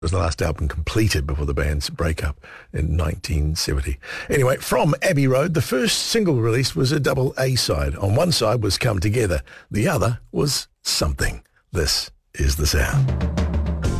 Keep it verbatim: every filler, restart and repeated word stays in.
It was the last album completed before the band's breakup in nineteen seventy. Anyway, from Abbey Road, the first single released was a double A-side. On one side was Come Together. The other was Something. This is The Sound.